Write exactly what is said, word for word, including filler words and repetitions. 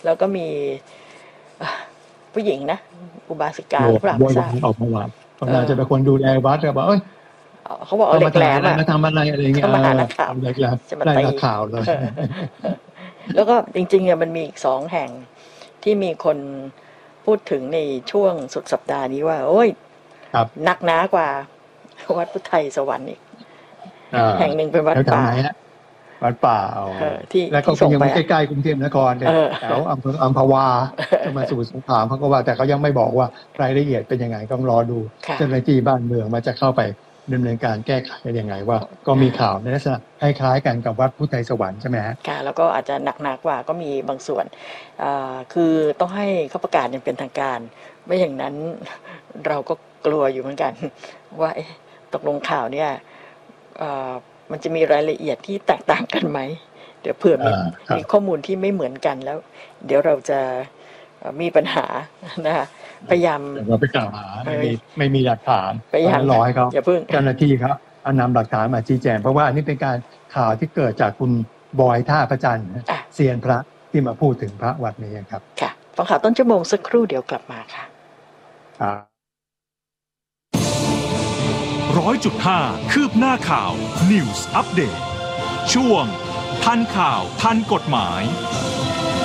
แล้วก็มีผู้หญิงนะอุบาสิกาหรือเปล่าไม่ทราบออกมาว่าคนน่าจะเป็นคนดูแลวัดแต่บอกเอ้ยเขาบอกเอาเหล็กแหลมมาทำอะไรอะไรเงี้ยเขามาหานักข่าวเหล็กแหลมไล่นักข่าวเลยแล้วก็จริงๆเนี่ยมันมีอีกสองแห่งที่มีคนพูดถึงในช่วงสุดสัปดาห์นี้ว่าโอ้ยหนักหนากว่าวัดพุทธไทยสวรรค์อีกแห่งหนึ่งเป็นวัดป่าวัดป่าที่แล้วก็ยังไม่ใกล้ๆกรุงเทพนครแถวอำเภออัมพวาจะมาสู่สงขลาเขาก็ว่าแต่เขายังไม่บอกว่ารายละเอียดเป็นยังไงต้องรอดูเจ้าหน้าที่บ้านเมืองมันจะเข้าไปดำเนินการแก้ไขยังไงว่าก็มีข่าวในลักษณะคล้ายๆกันกับวัดพุทธไทยสวรรค์ใช่ไหมฮะค่ะแล้วก็อาจจะหนักหนากว่าก็มีบางส่วนคือต้องให้เขาประกาศอย่างเป็นทางการไม่อย่างนั้นเราก็กลัวอยู่เหมือนกันว่าตกลงข่าวเนี่ยมันจะมีรายละเอียดที่แตกต่างกันไหมเดี๋ยวเผื่อมีมีข้อมูลที่ไม่เหมือนกันแล้วเดี๋ยวเราจะมีปัญหานะคะพยายามเราไปกล่าวหาไม่มีไม่มีหลักฐานพยายามรอให้เขาเจ้าหน้าที่ครับเอานำหลักฐานมาชี้แจงเพราะว่าอันนี้เป็นการข่าวที่เกิดจากคุณบอยท่าพระจันทร์เซียนพระที่มาพูดถึงพระวัดนี้ครับค่ะฟังข่าวต้นชั่วโมงสักครู่เดี๋ยวกลับมาค่ะร้อยจุดห้าคืบหน้าข่าว News Update ช่วงทันข่าวทันกฎหมาย